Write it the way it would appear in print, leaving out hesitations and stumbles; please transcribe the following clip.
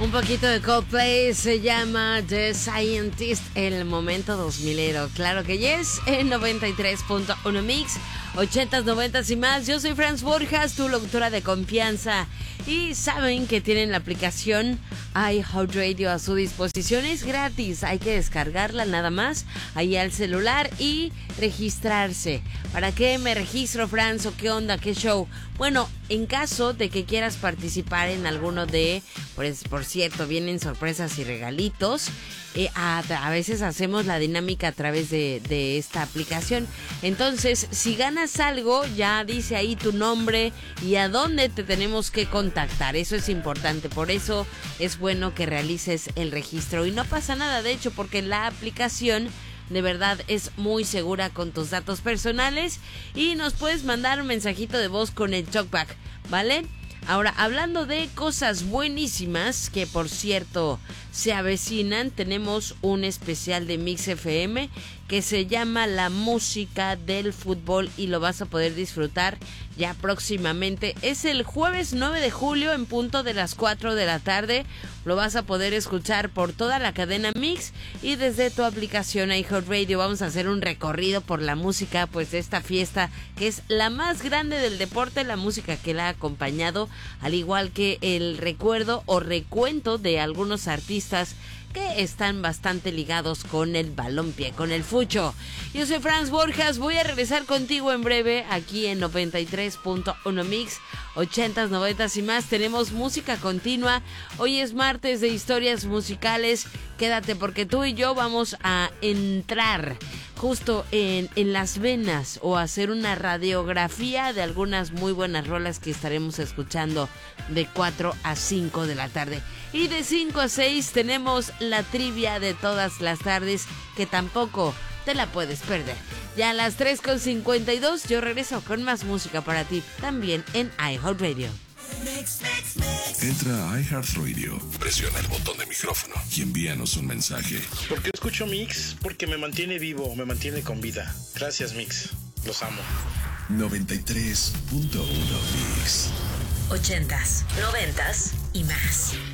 Un poquito de Coldplay, se llama The Scientist, el momento 2000ero. Claro que yes, en 93.1 Mix, 80s, 90s y más. Yo soy Franz Borjas, tu locutora de confianza. Y saben que tienen la aplicación iHeartRadio a su disposición. Es gratis, hay que descargarla nada más ahí al celular y registrarse. ¿Para qué me registro, Franz? ¿O qué onda? ¿Qué show? Bueno, en caso de que quieras participar en alguno de... Pues, por cierto, vienen sorpresas y regalitos. A veces hacemos la dinámica a través de esta aplicación. Entonces, si ganas algo, ya dice ahí tu nombre y a dónde te tenemos que contactar. Eso es importante. Por eso es bueno que realices el registro. Y no pasa nada, de hecho, porque la aplicación de verdad es muy segura con tus datos personales. Y nos puedes mandar un mensajito de voz con el talkback, ¿vale? Ahora, hablando de cosas buenísimas que por cierto se avecinan, tenemos un especial de Mix FM que se llama La Música del Fútbol y lo vas a poder disfrutar ya próximamente. Es el jueves 9 de julio en punto de las 4 de la tarde. Lo vas a poder escuchar por toda la cadena Mix y desde tu aplicación iHeartRadio. Vamos a hacer un recorrido por la música pues de esta fiesta que es la más grande del deporte, la música que la ha acompañado, al igual que el recuerdo o recuento de algunos artistas que están bastante ligados con el balompié, con el fucho. Yo soy Franz Borjas, voy a regresar contigo en breve aquí en 93.1 Mix, 80s, 90s y más. Tenemos música continua. Hoy es martes de historias musicales. Quédate porque tú y yo vamos a entrar justo en las venas o hacer una radiografía de algunas muy buenas rolas que estaremos escuchando de 4 a 5 de la tarde. Y de 5 a 6 tenemos la trivia de todas las tardes que tampoco te la puedes perder. Ya a las 3:52 yo regreso con más música para ti también en iHeartRadio. Entra a iHeartRadio, presiona el botón de micrófono y envíanos un mensaje. ¿Por qué escucho Mix? Porque me mantiene vivo, me mantiene con vida. Gracias, Mix. Los amo. 93.1 Mix. 80s, 90s y más.